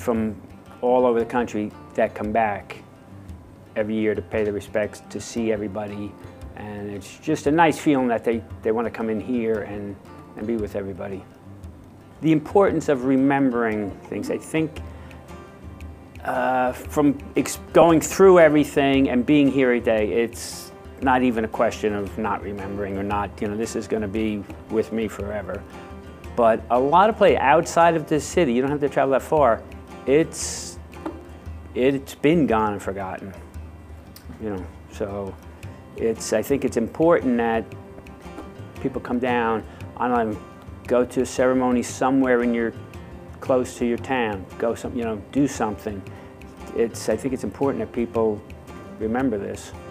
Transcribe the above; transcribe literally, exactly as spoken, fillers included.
from all over the country that come back every year to pay the respects, to see everybody, and it's just a nice feeling that they, they want to come in here and, and be with everybody. The importance of remembering things, I think uh, from ex going through everything and being here every day, it's not even a question of not remembering or not, you know, this is going to be with me forever. But a lot of play outside of this city, you don't have to travel that far, it's, it's been gone and forgotten, you know, so it's, I think it's important that people come down, I don't know, go to a ceremony somewhere in your, close to your town, go some, you know, do something. It's, I think it's important that people remember this.